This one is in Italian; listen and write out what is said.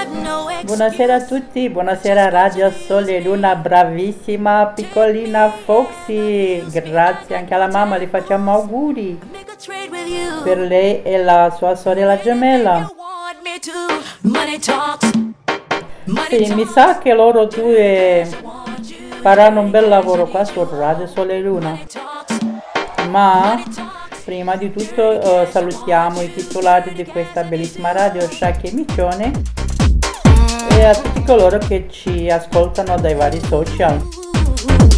Buonasera a tutti, buonasera Radio Sole Luna, bravissima piccolina Foxy, grazie anche alla mamma, le facciamo auguri per lei e la sua sorella gemella. Sì, mi sa che loro due faranno un bel lavoro qua su Radio Sole Luna, ma prima di tutto salutiamo i titolari di questa bellissima radio, Sciacchi e Miccione, e a tutti coloro che ci ascoltano dai vari social.